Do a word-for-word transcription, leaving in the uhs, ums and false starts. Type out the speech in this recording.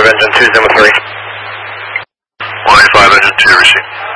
five, engine two, Zima three. one eight five, engine two, receive.